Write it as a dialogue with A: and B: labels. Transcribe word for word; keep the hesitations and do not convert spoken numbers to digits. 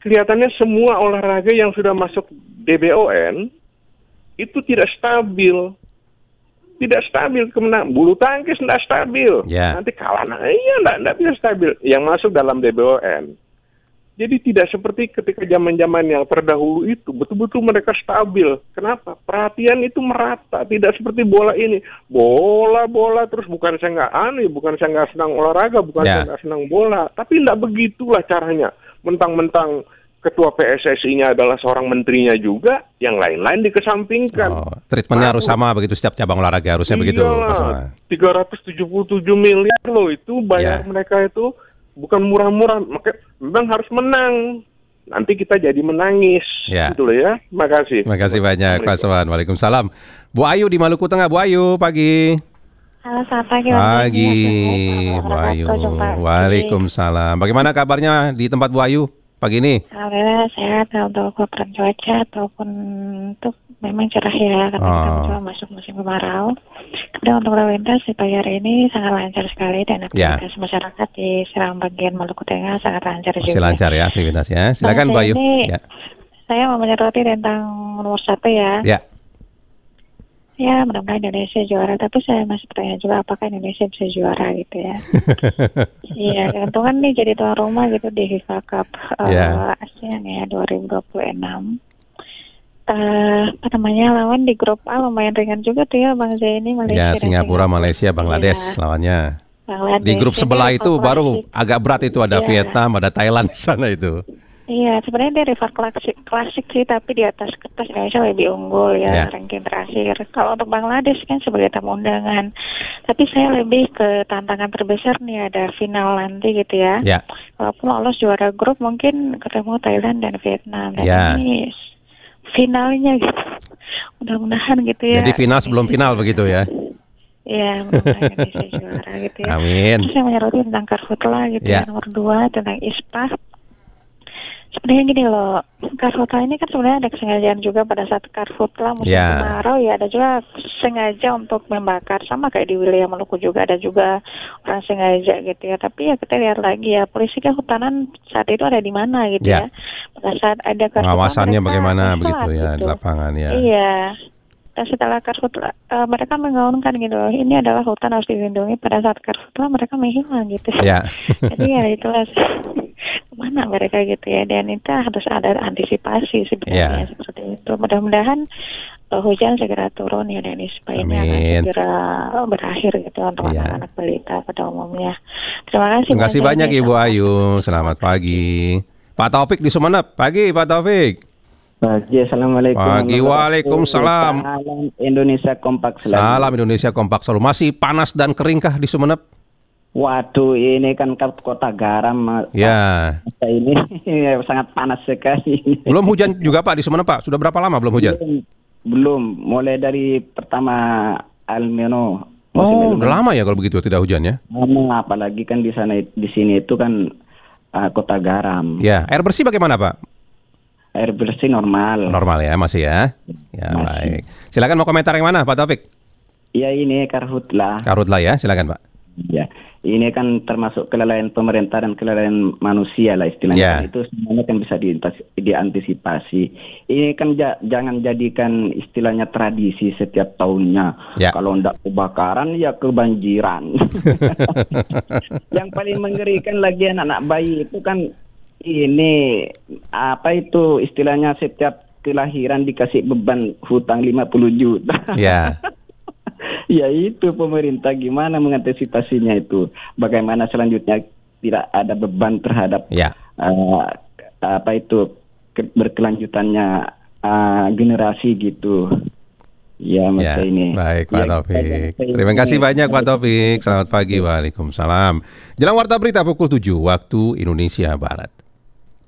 A: kelihatannya semua olahraga yang sudah masuk D B O N itu tidak stabil. Tidak stabil. Kemenang bulu tangkis tidak stabil.
B: Yeah.
A: Nanti kalah. Nah, iya, tidak, tidak bisa stabil. Yang masuk dalam D B O N. Jadi tidak seperti ketika zaman-zaman yang terdahulu itu. Betul-betul mereka stabil. Kenapa? Perhatian itu merata. Tidak seperti bola ini. Bola-bola terus bukan saya nggak aneh. Bukan saya nggak senang olahraga. Bukan
B: yeah.
A: saya nggak senang bola. Tapi tidak begitulah caranya. Mentang-mentang ketua P S S I-nya adalah seorang menterinya juga, yang lain-lain dikesampingkan.
B: Oh, treatmentnya harus sama begitu setiap cabang olahraga, harusnya begitu.
A: Iyalah, tiga ratus tujuh puluh tujuh miliar loh itu bayar
B: Ya.
A: mereka itu bukan murah-murah, maka memang harus menang. Nanti kita jadi menangis,
B: Ya.
A: gitu loh ya. Makasih.
B: Terima kasih banyak Pak Sowan. Waalaikumsalam. Bu Ayu di Maluku Tengah. Bu Ayu, pagi.
C: Halo, selamat pagi.
B: Pagi, Bu Ayu. Waalaikumsalam. Bagaimana kabarnya di tempat Bu Ayu pagi ini?
C: Alhamdulillah sehat untuk laporan cuaca ataupun untuk memang cerah ya karena
B: Oh.
C: kita mencoba masuk musim kemarau. Kemudian untuk lalu lintas di pagi hari ini sangat lancar sekali dan aktivitas
B: Ya.
C: masyarakat di Serang bagian Maluku Tengah sangat lancar
B: Masih
C: juga.
B: lancar ya aktivitasnya. Silakan
C: Nah,
B: Bu Ayu.
C: ini
B: Ya.
C: Saya mau menyoroti tentang nomor satu ya.
B: Ya.
C: Ya, mudah-mudahan Indonesia juara. Tapi saya masih bertanya juga apakah Indonesia bisa juara gitu ya. Iya, tentu kan nih jadi tuan rumah gitu di FIFA Cup uh,
B: Ya.
C: ASEAN ya dua ribu dua puluh enam. Uh, apa namanya lawan di grup A lumayan ringan juga tuh ya Bang Zaini,
B: Ya,
C: Malaysia dan
B: Singapura, Malaysia, Bangladesh
C: Ya.
B: lawannya.
C: Bangladesh.
B: Di grup
C: Ini
B: sebelah itu
C: rival
B: baru
C: klasik.
B: agak berat itu ada
C: Iya.
B: Vietnam, ada Thailand di sana itu.
C: Iya, sebenarnya dia rival klasik, klasik sih, tapi di atas kertas Indonesia lebih unggul ya,
B: Ya.
C: ranking terakhir. Kalau untuk Bangladesh kan sebagai tamu undangan, tapi saya lebih ke tantangan terbesar nih ada final nanti gitu ya.
B: Ya.
C: Walaupun lolos juara grup mungkin ketemu Thailand dan Vietnam dan
B: Ya.
C: ini finalnya gitu. Mudah-mudahan gitu ya.
B: Jadi final sebelum final begitu ya.
C: Iya, mudah-mudahan Indonesia juara gitu ya.
B: Amin.
C: Terus saya menyoroti tentang Karhutla gitu
B: Ya.
C: ya, nomor dua tentang I S P A. Sebenarnya gini loh, Karhutla ini kan sebenarnya ada kesengajaan juga pada saat Karhutla musim
B: Ya.
C: kemarau ya, ada juga sengaja untuk membakar, sama kayak di wilayah Maluku juga ada juga orang sengaja gitu ya. Tapi ya kita lihat lagi ya, polisi kehutanan saat itu ada di mana gitu
B: Ya.
C: ya. Pada saat ada Karhutla
B: Pengawasannya
C: mereka
B: bagaimana
C: ikhlas
B: begitu ya di
C: gitu.
B: lapangan ya.
C: Iya. Dan setelah Karhutla, uh, mereka menggaungkan gitu loh, ini adalah hutan harus dilindungi. Pada saat Karhutla mereka menghilang gitu.
B: Ya.
C: Jadi ya itulah kemana mereka gitu ya. Dan itu harus ada antisipasi sebenarnya
B: Ya.
C: seperti itu. Mudah-mudahan uh, hujan segera turun ya dan supaya ini akan
B: Amin.
C: segera uh, berakhir gitu untuk
B: Ya.
C: anak-anak balita pada umumnya. Terima kasih.
B: Terima kasih
C: Bang
B: banyak
C: Zaini.
B: Ibu Ayu. Selamat pagi. Pak Taufik di Sumenep. Pagi Pak Taufik.
D: Pagi, assalamualaikum.
B: Pagi, waalaikumsalam.
D: Salam Indonesia kompak selalu.
B: Salam Indonesia kompak selalu. Masih panas dan keringkah di Sumenep?
D: Waduh, ini kan kota garam.
B: Ya.
D: Masa ini sangat panas sekali.
B: Belum hujan juga Pak di Sumenep Pak? Sudah berapa lama belum hujan?
D: Belum, belum. Mulai dari pertama El Nino.
B: Oh, udah lama ya kalau begitu tidak hujan ya?
D: Lama, apalagi kan di sana di sini itu kan uh, kota garam.
B: Ya, air bersih bagaimana Pak?
D: Air bersih normal.
B: Normal ya, masih ya? Ya,
D: Masih.
B: baik. Silakan mau komentar yang mana Pak Taufik?
D: Ya ini Karhutla.
B: Karhutla ya, silakan Pak.
D: Ya, ini kan termasuk kelalaian pemerintah dan kelalaian manusia lah istilahnya.
B: Ya.
D: Itu semuanya kan bisa diantis- diantisipasi. Ini kan ja- jangan jadikan istilahnya tradisi setiap tahunnya.
B: Ya.
D: Kalau ndak kebakaran ya kebanjiran. Yang paling mengerikan lagi anak-anak bayi itu kan ini apa itu istilahnya setiap kelahiran dikasih beban hutang lima puluh juta.
B: Ya.
D: Ya itu pemerintah gimana mengantisipasinya itu. Bagaimana selanjutnya tidak ada beban terhadap
B: Ya.
D: uh, apa itu ke- berkelanjutannya uh, generasi gitu. Ya,
B: Ya,
D: masa ini.
B: baik Pak
D: Ya,
B: Taufik.
D: kita-
B: Terima kasih banyak Pak Taufik. Selamat pagi, waalaikumsalam. Jelang warta berita pukul tujuh waktu Indonesia Barat.